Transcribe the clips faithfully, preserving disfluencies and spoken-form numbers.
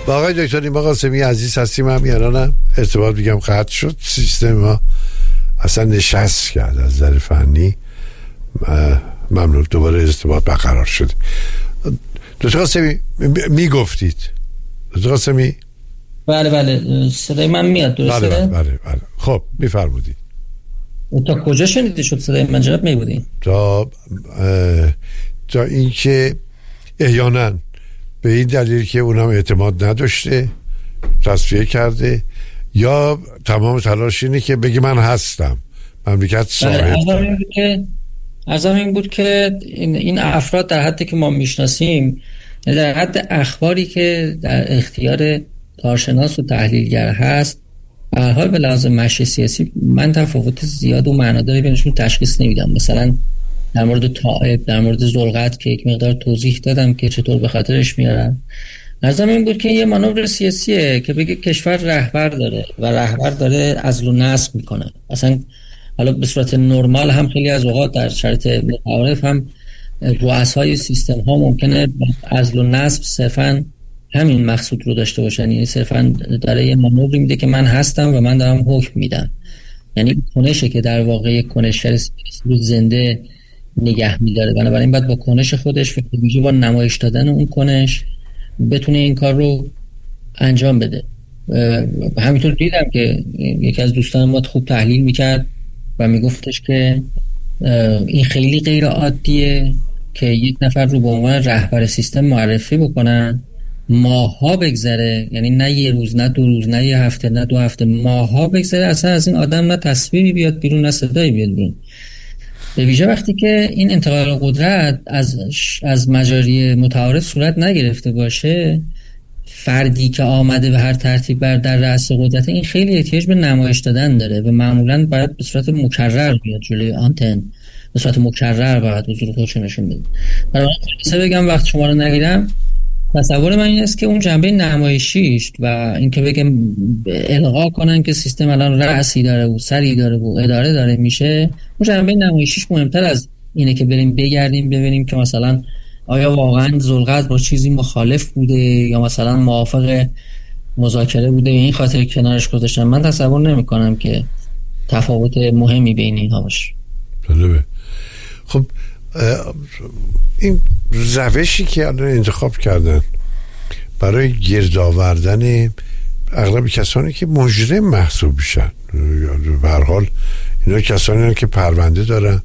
با آقای دکتر نیما قاسمی عزیز هستیم. هم یعنی ارتباط بگم قطع شد، سیستم ما اصلا نشست کرد از نظر فنی. ممنون، دوباره ارتباط برقرار شد. دکتر قاسمی میگفتید. دکتر قاسمی بله بله صدای من میاد درسته؟ بله بله بله. خب میفرمودید. تا کجا شنیده شد صدای من جناب میبودین؟ تا تا اینکه احیانا به این دلیل که اونم اعتماد نداشته تصفیه کرده، یا تمام تلاش اینه که بگی من هستم، مملکت صاحب که از این بود که این, این افراد در حدی که ما میشناسیم، در حد اخباری که در اختیار کارشناس و تحلیلگر هست، به هر حال به لحاظ مشی سیاسی من تفاوت زیاد و معناداری بینشون تشخیص نمیدم. مثلا در مورد طائب، در مورد زلغت که یک مقدار توضیح دادم که چطور به خاطرش میارم. نظرم این بود که یه مانور سیاسیه که بگه کشور رهبر داره و رهبر داره عزل و نصب میکنه. اصلا حالا به صورت نرمال هم خیلی از اوقات در شرایط متعارف هم رؤسای سیستم ها ممکنه عزل و نصب صرفاً همین مقصود رو داشته باشن، یعنی صرفاً داره یه مانوری میده که من هستم و من دارم حکم میدم. یعنی کنشه که در واقع یک کنشگر سیاسی رو زنده نگه میداره، بنابراین باید با کنش خودش و ویژه با نمایش دادن اون کنش بتونه این کار رو انجام بده. همینطور دیدم که یکی از دوستان ما خوب تحلیل میکرد و میگفتش که این خیلی غیر عادیه که یک نفر رو به عنوان رهبر سیستم معرفی بکنن، ماها بگذره، یعنی نه یه روز نه دو روز نه یه هفته نه دو هفته، ماها بگذره اصلا از این آدم نه تصویری بیاد بیرون نه صدایی بیاد بیرون. به ویژه وقتی که این انتقال قدرت از از مجاری متعارف صورت نگرفته باشه، فردی که آمده به هر ترتیب بر در رأس قدرت، این خیلی احتیاج به نمایش دادن داره و معمولاً باید به صورت مکرر بیاد جلوی آنتن، به صورت مکرر باید حضور خودش نشون بده. برای من بگم وقت شما رو نگیرم، تصور من این است که اون جنبه نمایشیش و اینکه بگم القا کنن که سیستم الان رأسی داره و سری داره و اداره داره میشه، اون جنبه نمایشیش مهمتر از اینه که بریم بگردیم ببینیم که مثلا آیا واقعا زلغت با چیزی مخالف بوده یا مثلا موافق مذاکره بوده، این خاطر کنارش گذاشتن. من تصور نمی کنم که تفاوت مهمی بین اینها باشه. خب این روشی که الان انتخاب کردن برای گرد آوردن اغلب کسانی که مجرم محسوب میشن، به هر حال اینا کسانی هستند که پرونده دارن،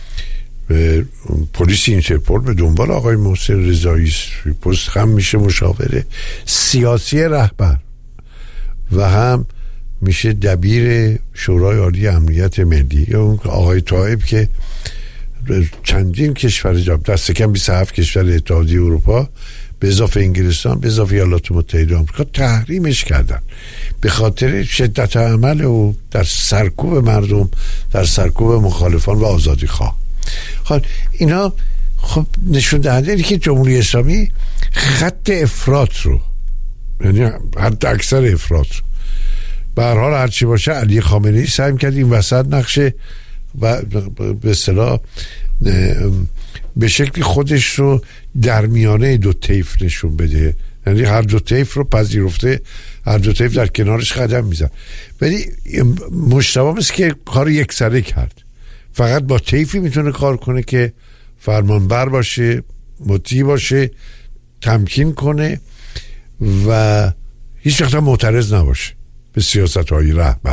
پلیس اینترپول به دنبال آقای محسن رضایی پست هم میشه مشاور سیاسی رهبر و هم میشه دبیر شورای عالی امنیت ملی، یا اون آقای طائب که چندین کشور جام دست کم بیست و هفت کشور اتحادیه اروپا به اضافه انگلستان به اضافه ایالات متحده آمریکا تحریمش کردن به خاطر شدت عمل او در سرکوب مردم، در سرکوب مخالفان و آزادی خواه. خب اینا خب نشون دهنده اینه که جمهوری اسلامی خط افراط رو، یعنی حتی اکثر افراط رو، به هر حال هرچی باشه علی خامنه‌ای سعی کرد این وسط نقشه و به اصطلاح به شکلی خودش رو در میانه دو طیف نشون بده، یعنی هر دو طیف رو پذیرفته، هر دو طیف در کنارش قدم میزن. ولی مجتبی مثل که کار یک سره کرد، فقط با طیفی میتونه کار کنه که فرمانبر باشه، مطیع باشه، تمکین کنه و هیچ وقت معترض نباشه به سیاست‌های رهبر.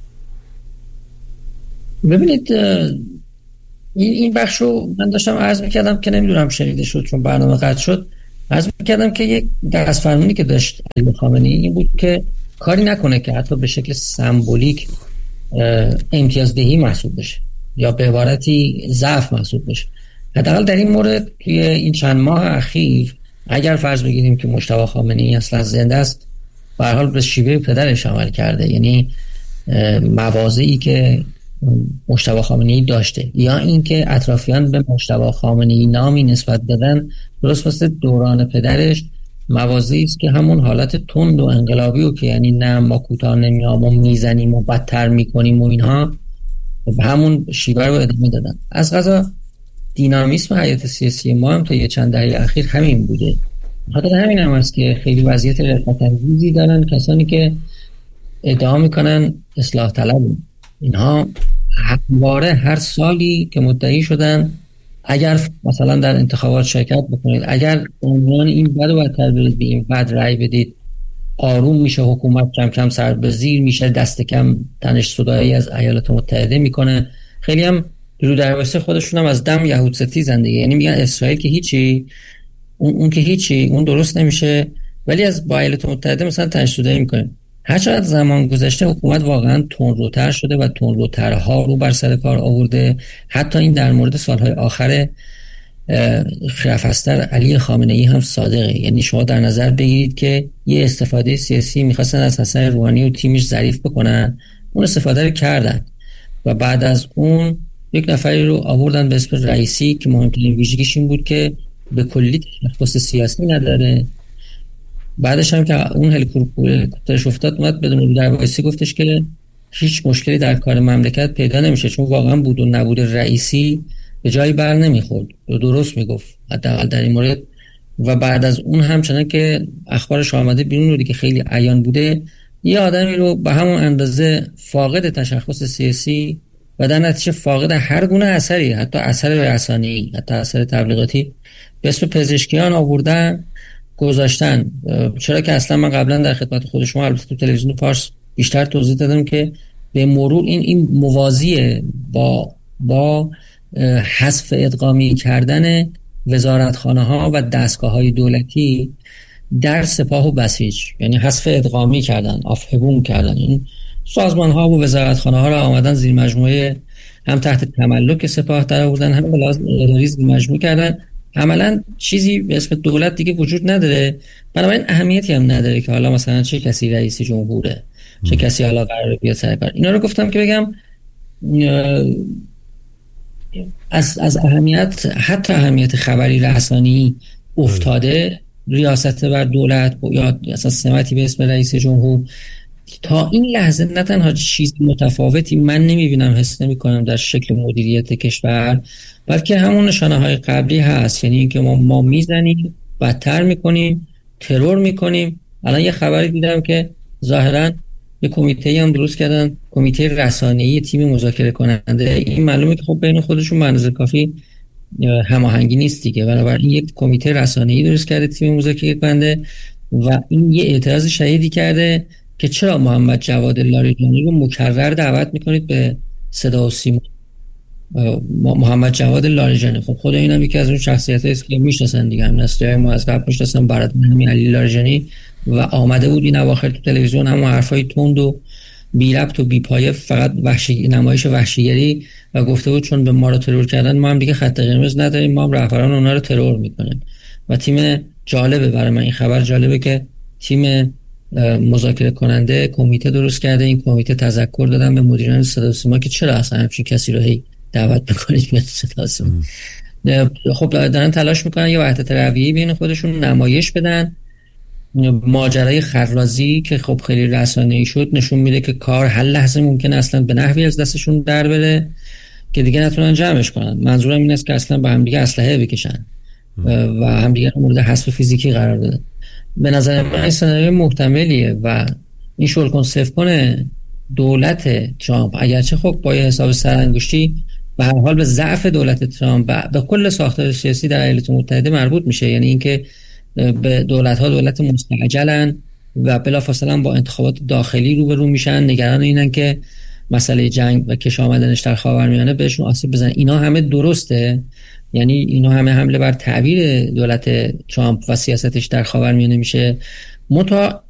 ببینید این این بخش رو من داشتم عرض میکردم که نمیدونم شنیده شد چون برنامه قطع شد، عرض میکردم که یک دست فرمانی که داشت علی خامنه‌ای این بود که کاری نکنه که حتی به شکل سمبولیک امتیازدهی محسوب بشه یا به عبارتی ضعف محسوب بشه. حداقل در این مورد توی این چند ماه اخیر اگر فرض بگیریم که مجتبی خامنه‌ای اصلا زنده است، به هر حال به شیوه پدرش عمل کرده، یعنی مواضعی که مجتبی خامنه‌ای داشته یا اینکه اطرافیان به مجتبی خامنه‌ای نامی نسبت دادن درست مثل دوران پدرش، مواضعی است که همون حالت تند و انقلابی و که یعنی نه ما کوتاه نمیام و میزنیم و بدتر میکنیم و اینها، به همون شیوه رو ادامه دادن. از قضا دینامیسم حیات سیاسی ما هم تا یه چند دهه اخیر همین بوده خاطر همین هم هست که خیلی وضعیت رقت‌انگیزی دارن کسانی که ادعا میکنن اصلاح طلب. اینها همواره هر سالی که مدعی شدن اگر مثلا در انتخابات شرکت بکنید، اگر عنوان این بد و بدتر برید به این بد رأی بدید، آروم میشه حکومت، کم کم سر به زیر میشه، دست کم تنش صدایی از ایالات متحده میکنه. خیلی هم رو درواسه خودشون هم از دم یهود ستیزن دیگه، یعنی میگن اسرائیل که هیچی، اون, اون که هیچی، اون درست نمیشه، ولی از با ایالات متحده مثلا تنش صدایی میکنه. هر چقدر زمان گذشته حکومت واقعا تندروتر شده و تندروترها رو بر سر کار آورده. حتی این در مورد سالهای آخر خرافستر علی خامنه‌ای هم صادقه. یعنی شما در نظر بگیرید که یه استفاده سیاسی میخواستن از حسن روحانی و تیمش ظریف بکنن، اون استفاده رو کردن و بعد از اون یک نفری رو آوردن به اسم رئیسی که مهمترین ویژگیش این بود که به کلی تخصص سیاسی نداره. بعدش هم که اون هلیکوپترش افتاد اومد بدون رو دروایسی گفتش که هیچ مشکلی در کار مملکت پیدا نمیشه، چون واقعا بود و نبود رئیسی به جایی بر نمیخورد، درست میگفت حداقل در این مورد. و بعد از اون همچنان که اخبارش آمده بیرون رو دیگه خیلی عیان بوده، یه آدمی رو به همون اندازه فاقد تشخص سیاسی و در نتیجه فاقد هر گونه اثری، حتی اثر رسانه‌ای، حتی اثر تبلیغاتی، به اسم پزشکیان آوردن گذاشتن. چرا که اصلا من قبلا در خدمت خود شما البته تو تلویزیون فارس بیشتر توضیح دادم که به مرور این این موازیه با با حذف ادغامی کردن وزارتخانه ها و دستگاه های دولتی در سپاه و بسیج، یعنی حذف ادغامی کردن، آفهبون کردن این سازمان ها و وزارتخانه ها را آمدن زیر مجموعه، هم تحت تملک سپاه در آوردن، هم به لحاظ اداری زیر مجموعه کردن. عملا چیزی به اسم دولت دیگه وجود نداره، بنابراین اهمیتی هم نداره که حالا مثلا چه کسی رئیس جمهوره، چه کسی حالا قراره بیاد سر کار. اینا رو گفتم که بگم از از اهمیت، حتی اهمیت خبری رسانی افتاده ریاست بر دولت یا اصلا سمتی به اسم رئیس جمهور. تا این لحظه نه تنها چیز متفاوتی من نمیبینم، حس نمیکنم در شکل مدیریت کشور، بلکه همون نشانه های قبلی هست. یعنی اینکه ما ما میزنیم، بدتر میکنیم، ترور میکنیم. الان یه خبری دیدم که ظاهرا یه کمیته هم درست کردن، کمیته رسانه‌ای تیم مذاکره کننده. این معلومه که خب بین خودشون به اندازه کافی هماهنگی نیست دیگه، بنابراین یک کمیته رسانه‌ای درست کرده تیم مذاکره کننده و این یه اعتراض شدیدی کرده که چرا محمد جواد لاریجانی رو مکرر دعوت میکنید به صدا و سیما. محمد جواد لاریجانی خب خود اینم یکی از اون شخصیتایی است که میشناسن دیگه، هم‌نسل‌های ما از قبل میشناسن، برادران علی لاریجانی، و آمده بود این اواخر تو تلویزیون همون حرفای تند و بی ربط و بی پایه، فقط وحشی نمایش وحشیگری، و گفته بود چون به ما رو ترور کردن ما هم دیگه خط قرمز نداریم، ما هم رهبران اونها رو ترور میکنیم. و تیم جالبه برای من این خبر جالبه که تیم مذاکره کننده کمیته درست کرده. این کمیته تذکر دادن به مدیران صدا و سیما که چرا اصلا همچین کسی رو هی دعوت میکنید به صدا و سیما. خب دارن تلاش میکنن یه وحدت رویه‌ای بین خودشون نمایش بدن. ماجرای خرازی که خب خیلی رسانه‌ای شد نشون میده که کار هر لحظه ممکنه اصلا به نحوی از دستشون در بره که دیگه نتونن جمعش کنن. منظورم این است که اصلا با هم دیگه اسلحه بکشن و هم دیگه مورد حذف فیزیکی قرار بدن. به نظر من این سناریو محتملیه و این شل صفر کنه دولت ترامپ، اگرچه خب با حساب سرانگشتی به هر حال به ضعف دولت ترامپ و به کل ساختار سیاسی در ایالات متحده مربوط میشه. یعنی اینکه به دولت ها دولت مستعجلن و بلافاصله با انتخابات داخلی روبرو میشن، نگران اینن که مسئله جنگ و کش آمدنش در خاورمیانه بهشون آسیب بزنه. اینا همه درسته، یعنی اینا همه حمله بر تعبیر دولت ترامپ و سیاستش در خاورمیانه میشه. متا